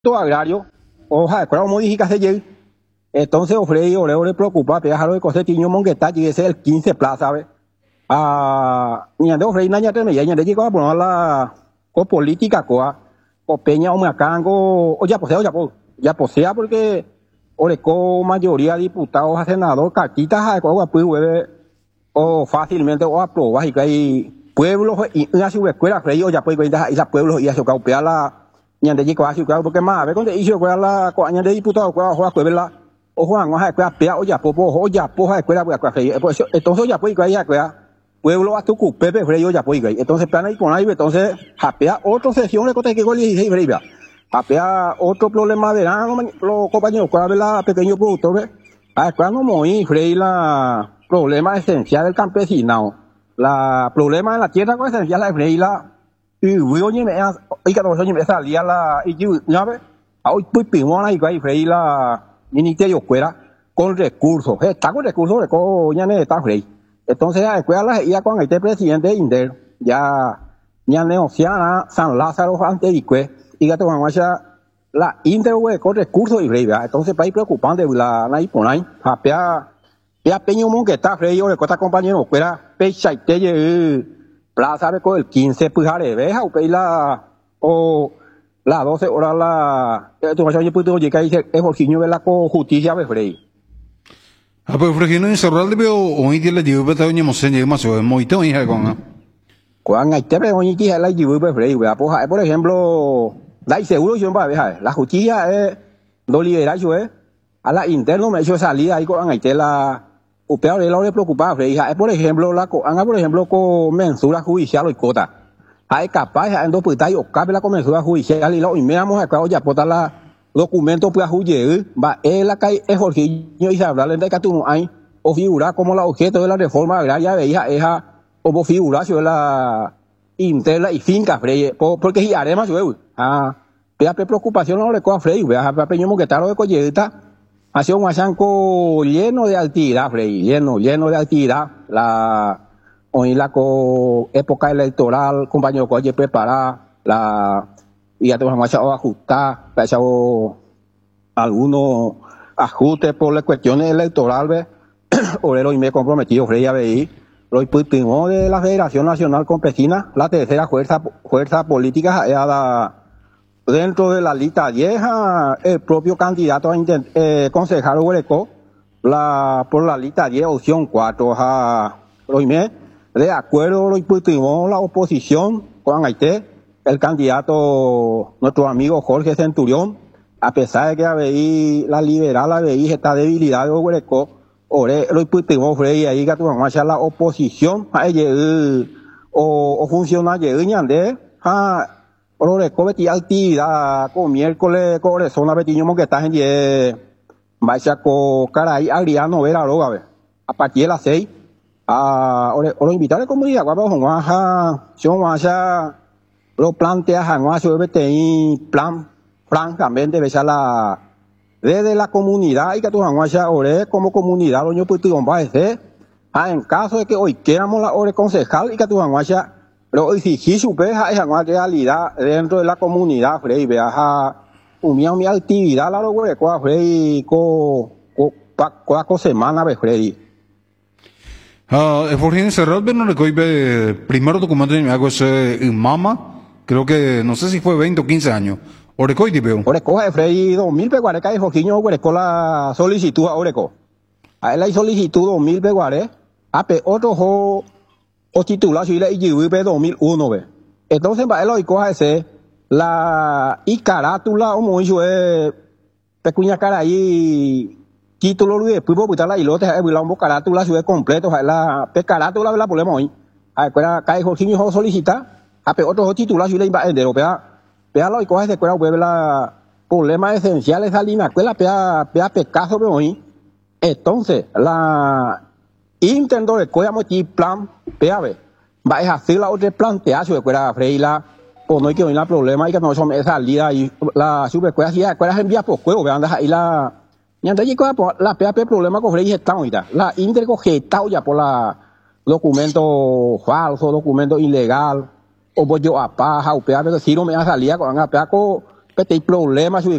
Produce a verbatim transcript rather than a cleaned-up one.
agrario, hoja de cuál modificación llegue. Entonces, ofrece, ore, ore, preocupa, pega lo de cosas, tiño, mongueta, y ese es el quince plaza, ¿sabes? Ah, ni ande ofrece, naña, te me ya, de llegó a poner la co política, coa, o peña, o macango, o ya posea, o ya po, ya posea, porque, ore, co mayoría de diputados, a senador, cartitas, a cuál, pues, hueve, o fácilmente, o aprobar, y que hay pueblos, y una subescuela, frey, o ya pues, y la pueblos, y a su caupea la, ni ande llegó a su caupe, porque más, a ver, cuando hizo, cuál la, coaña de diputados, cuál, o cuál, la, o Juan, oja de cueva, pea, o ya, popo, o ya, poja de cueva, pues, entonces, ya, pues, ya, cueva, pueblo a tu cupepe, frey, o ya, pues, entonces, plan ahí con ahí, entonces, japea otra sesión de cosas que con dieciséis, frey, japea otro problema de verano, los compañeros, cuál la pequeño productor, ve, a cuando muy, frey, la problema esencial del campesinado, la problema de la tierra, con esencial, la frey, la, y, oye, me, y que no, me salía la, y yo, ya, ve, hoy, pues, pingona, y que frey, la, ministerio fuera con recursos, está con recursos de coña está frey. Entonces, después la ya con este presidente Inder, ya ya negociana San Lázaro antes y que y que te van a la Inder con recursos y frey, entonces para ir preocupante la la por ahí, apea ya peño mon que está frey, o de costa compañero fuera pecha y te plaza con el quince pues areveja o la o la doce horas la tu vas a ir puto llega dice es Jorginho de la justicia de frey. Ah, pues Jorginho en Cerral de veo hoy día le digo pero ni mose ni más o muy todo hija con. Cuando hay te veo hoy día la digo de frey, pues por ejemplo, la seguro yo va a ver, la justicia es lo liberal yo es a la interno me hizo salida ahí con ahí te la o peor de lo de preocupar frey, es por ejemplo la anga por ejemplo con mensura judicial o cota. Hay capaz de ando pues o cabe la comenzó judicial y lo y miramos acá ya por la documento pues juye va es la calle es Jorginho y se habla de que tú hay o figura como la objeto de la reforma agraria veía esa o figura sobre la interna y finca frey porque si además yo ah pea preocupación no le coa frey vea peño que taro de colleta hacia un asanco lleno de actividad frey lleno lleno de actividad la hoy la co época electoral, compañero, que oye preparar la y ya te vamos a ajustar, para algunos ajustes por las cuestiones electorales, obrero y me he comprometido, Frey, a ver, lo primero de la Federación Nacional Campesina, la tercera fuerza, fuerza política, la, dentro de la lista vieja, el propio candidato a eh, concejal Huereco, la, por la lista diez, opción cuatro, a Roimé, de acuerdo lo impulsó la oposición con Haití, el candidato, nuestro amigo Jorge Centurión, a pesar de que había la liberal, había esta debilidad de Huereco, lo impulsó Frey ahí que tuvimos la oposición, o, o funciona de a Huereco betí actividad con miércoles, con zona betiño que está en ye, vaya con caray, Adriano Vera Roga, a partir de las seis. Ah, o lo invitar a la comunidad, guapo, Juanja, si Juanja lo plantea, Juanja, su B T I, plan, francamente, ves a la, desde la comunidad, y que tu Juanja, ore, como comunidad, lo yo puedo decir, ah, en caso de que hoy queramos la ore concejal, y que tu Juanja, pero exigir su peja, esa no realidad dentro de la comunidad, Frey, vea, unía mi actividad, la lo güey, Frey, co, co, co, co, semana, ve, Frey. Ah, uh, Jorginho Cerral, no le coibe, primero documento de mi hago ese mama, creo que, no sé si fue veinte o quince años. Oreco y tipeo. Oreco, Frey, dos mil peguares, que Jorginho, Oreco la solicitud a Oreco. A él la solicitud dos mil peguares, a pe otro jo, o titular, si le y dos mil uno, ve. Entonces, para él lo coja ese, la, y carátula, o muy eh, pecuña cara ahí, título lo después por putar la ilote hay la un carátula ciudad completo la pe carátula la problema hoy a cuera cae Jorginho solicita a pe otro titular ciudad invadero pea pea lo y coge de cuera web la problema esencial esa línea cuela pea pea pecazo pero hoy entonces la intento de coya mochi plan pea ve va a hacer la otra planteación de cuera freila o no hay que oír la problema y que no son esa salida y la supercuera si cuera envía por juego vean ahí la y antes llegó la P A P problema con Frey está ahorita. La Interco gestado ya por la documento falso, documento ilegal, o pues yo a paja, o P A P si no me ha salido con a P A P que hay problemas